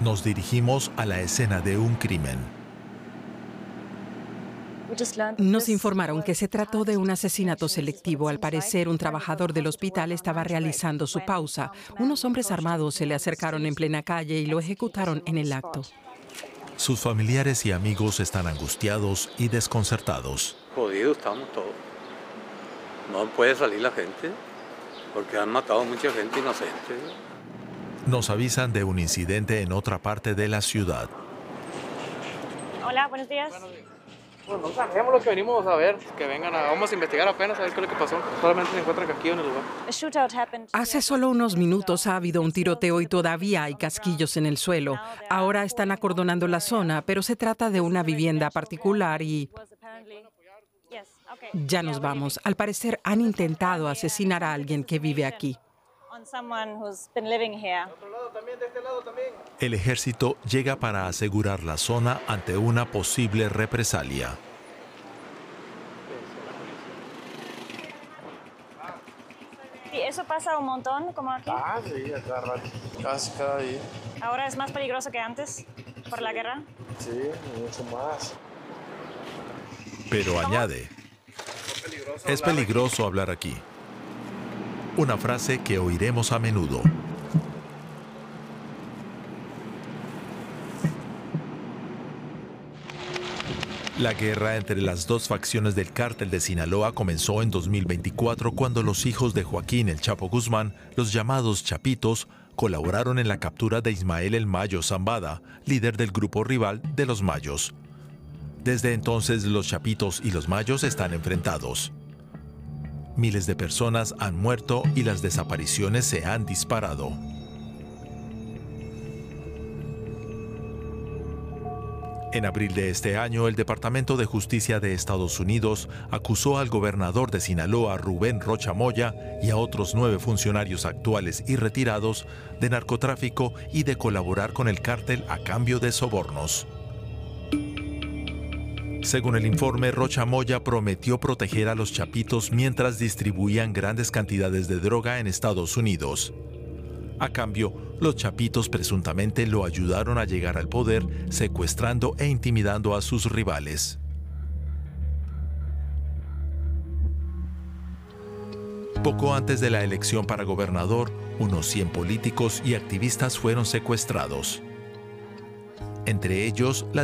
Nos dirigimos a la escena de un crimen. Nos informaron que se trató de un asesinato selectivo. Al parecer, un trabajador del hospital estaba realizando su pausa. Unos hombres armados se le acercaron en plena calle y lo ejecutaron en el acto. Sus familiares y amigos están angustiados y desconcertados. Jodidos estamos todos. No puede salir la gente porque han matado a mucha gente inocente. Nos avisan de un incidente en otra parte de la ciudad. Hola, buenos días. Bueno, no sabemos lo que venimos a ver, que vengan vamos a investigar apenas a ver qué es lo que pasó. Solamente se encuentra casquillo en el lugar. Hace solo unos minutos ha habido un tiroteo y todavía hay casquillos en el suelo. Ahora están acordonando la zona, pero se trata de una vivienda particular y... Ya nos vamos. Al parecer han intentado asesinar a alguien que vive aquí. El ejército llega para asegurar la zona ante una posible represalia. ¿Y eso pasa un montón como aquí? Sí, casi cada día. ¿Ahora es más peligroso que antes por la guerra? Sí, mucho más. Pero añade, es peligroso hablar aquí. Una frase que oiremos a menudo. La guerra entre las dos facciones del cártel de Sinaloa comenzó en 2024 cuando los hijos de Joaquín El Chapo Guzmán, los llamados Chapitos, colaboraron en la captura de Ismael El Mayo Zambada, líder del grupo rival de los Mayos. Desde entonces los Chapitos y los Mayos están enfrentados. Miles de personas han muerto y las desapariciones se han disparado. En abril de este año, el Departamento de Justicia de Estados Unidos acusó al gobernador de Sinaloa, Rubén Rocha Moya, y a otros 9 funcionarios actuales y retirados de narcotráfico y de colaborar con el cártel a cambio de sobornos. Según el informe, Rocha Moya prometió proteger a los Chapitos mientras distribuían grandes cantidades de droga en Estados Unidos. A cambio, los Chapitos presuntamente lo ayudaron a llegar al poder, secuestrando e intimidando a sus rivales. Poco antes de la elección para gobernador, unos 100 políticos y activistas fueron secuestrados. Entre ellos, la